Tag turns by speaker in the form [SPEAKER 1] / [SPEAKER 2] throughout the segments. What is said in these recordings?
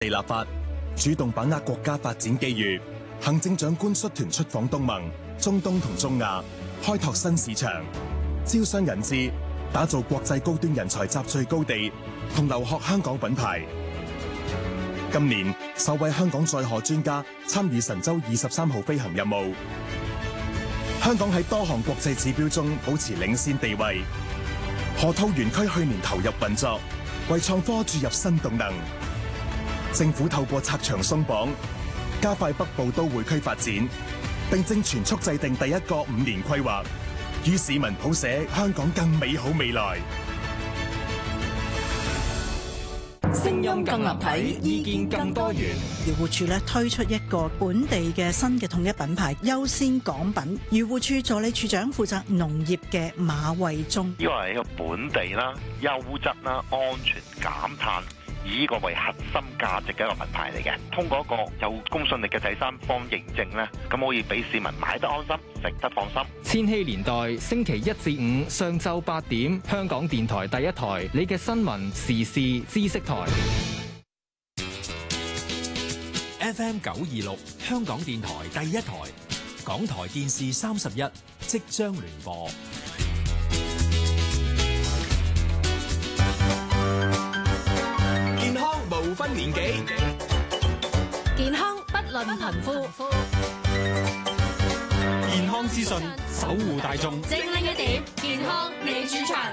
[SPEAKER 1] 地立法，主動把握國家發展機遇。行政長官率團出訪東盟、中東同中亞，開拓新市場，招商引資，打造國際高端人才集聚高地，同留學香港品牌。今年首位香港載荷專家參與神舟23號飛行任務。香港喺多項國際指標中保持領先地位。河套園區去年投入運作，為創科注入新動能。政府透過拆牆鬆綁，加快北部都會區發展，並正全速制定第一個5年規劃，與市民譜寫香港更美好未來。
[SPEAKER 2] 聲音更立體，意見更多元。
[SPEAKER 3] 漁護署推出一個本地嘅新嘅統一品牌優先港品。漁護署助理處長負責農業嘅馬慧忠，
[SPEAKER 4] 呢個係一個本地啦、優質啦、安全、減碳，以呢個為核心價值嘅一個品牌嚟嘅。通過一個有公信力嘅第三方認證咧，咁可以俾市民買得安心、食得放心。
[SPEAKER 5] 千禧年代星期1至5上晝8點，香港電台第一台，你嘅新聞時事知識台。
[SPEAKER 6] FM 926香港電台第一台，港台電視31即將聯播。
[SPEAKER 2] 健康無分年紀，
[SPEAKER 7] 健康不論貧富。
[SPEAKER 6] 健康資訊守護大眾，
[SPEAKER 7] 精靈一點，健康你主場。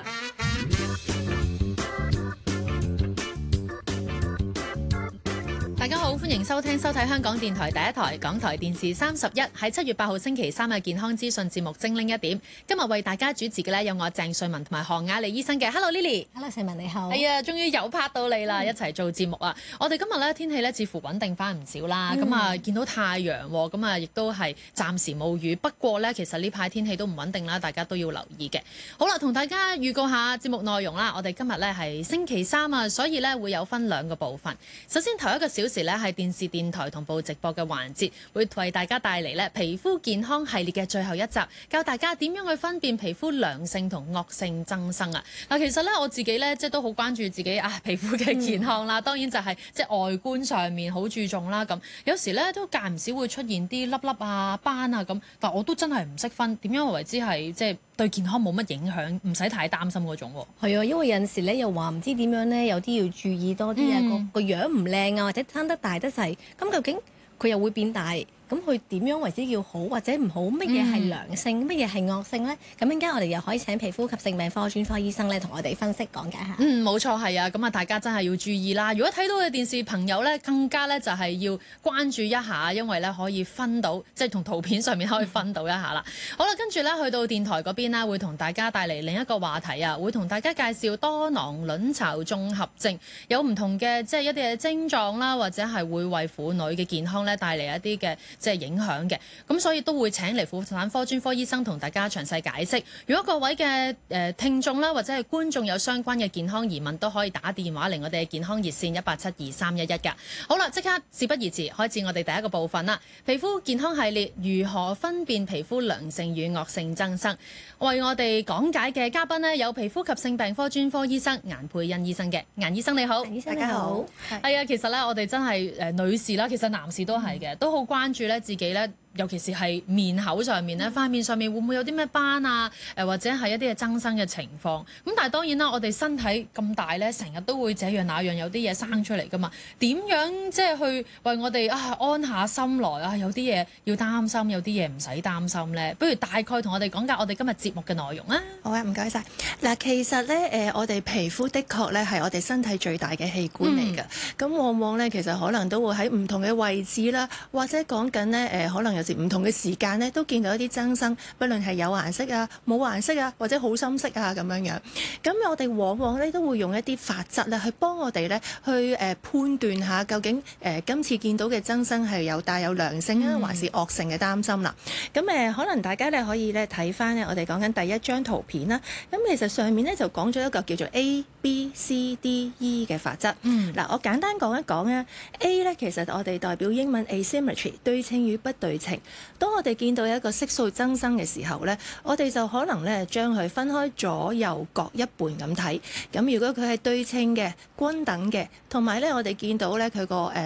[SPEAKER 7] 大家好，歡迎收聽收睇香港電台第一台、港台電視31喺7月8號星期3嘅健康資訊節目精靈一點。今日為大家主持嘅呢有我鄭瑞文同埋何雅莉醫生嘅。Hello Lily，Hello 瑞文你好。係啊，終於有拍到你啦，一齊做節目啊！我哋今日呢天氣呢似乎穩定翻唔少啦，咁啊見到太陽，咁啊亦都係暫時冇雨。不過呢，其實呢排天氣都唔穩定啦，大家都要留意嘅。好啦，同大家預告下節目內容啦。我哋今日呢係星期3啊，所以呢會有分2個部分。首先頭1個小時呢係電視電台同步直播嘅環節，會為大家帶嚟呢皮膚健康系列嘅最後一集，教大家點樣去分辨皮膚良性同惡性增生啊！嗱，其實呢，我自己呢，即係都好關注自己皮膚嘅健康啦，當然就係即係外觀上面好注重啦。咁有時呢，都間唔少會出現啲粒粒啊、斑啊咁，但我都真係唔識分點樣為之係即係對健康冇乜影響，唔使太擔心嗰種。
[SPEAKER 8] 係啊，因為有陣時咧又話唔知點樣咧，有啲要注意多啲啊，個樣唔靚啊，或者生得大得滯，咁究竟佢又會變大？咁佢點樣為之叫好或者唔好？乜嘢係良性？乜嘢係惡性呢？咁陣間我哋又可以請皮膚及性病科專科醫生咧，同我哋分析講解下。
[SPEAKER 7] 冇錯係啊，咁啊大家真係要注意啦。如果睇到嘅電視朋友咧，更加咧就係要關注一下，因為咧可以分到，即係同圖片上面可以分到一下啦。好啦，跟住咧去到電台嗰邊啦，會同大家帶嚟另一個話題啊，會同大家介紹多囊卵巢綜合症，有唔同嘅即係一啲嘅症狀啦，或者係會為婦女嘅健康咧帶嚟一啲嘅即係影響嘅，咁所以都會請嚟婦產科專科醫生同大家詳細解釋。如果各位嘅聽眾啦，或者係觀眾有相關嘅健康疑問，都可以打電話嚟我哋嘅健康熱線1872311㗎。好啦，即刻事不宜遲，開始我哋第一個部分啦。皮膚健康系列，如何分辨皮膚良性與惡性增生？為我哋講解嘅嘉賓呢，有皮膚及性病科專科醫生顏佩欣醫生嘅。顏醫生你好，
[SPEAKER 8] 大家好。
[SPEAKER 7] 係啊，其實咧我哋真係女士啦，其實男士都係嘅，都好關注咧自己咧。尤其是係面口上面咧，塊面上面會唔會有啲咩斑啊？或者係一啲嘅增生嘅情況。咁但係當然啦，我哋身體咁大咧，成日都會這樣那樣有啲嘢生出嚟㗎嘛。點樣即係去為我哋安下心來啊？有啲嘢要擔心，有啲嘢唔使擔心咧。不如大概同我哋講解我哋今日節目嘅內容啊。
[SPEAKER 3] 好啊，唔該晒。嗱，其實咧我哋皮膚的確咧係我哋身體最大嘅器官嚟㗎。咁往往咧其實可能都會喺唔同嘅位置啦，或者講緊咧可能有唔同嘅時間咧，都見到一啲增生，不論係有顏色啊、冇顏色啊，或者好深色啊咁樣樣。咁我哋往往咧都會用一啲法則咧，去幫我哋咧去判斷下究竟今次見到嘅增生係有帶有良性啊，還是惡性嘅擔心啦。咁可能大家咧可以咧睇翻咧，我哋講緊第一張圖片啦。咁其實上面咧就講咗一個叫做 ABCDE 嘅法則。嗱，我簡單講一講啊。A 咧其實我哋代表英文 asymmetry 對稱與不對稱。 情。當我哋見到一個色素增生嘅時候咧，我哋就可能咧將佢分開左右各一半咁睇。咁如果佢係對稱嘅、均等嘅，同埋咧我哋見到咧佢個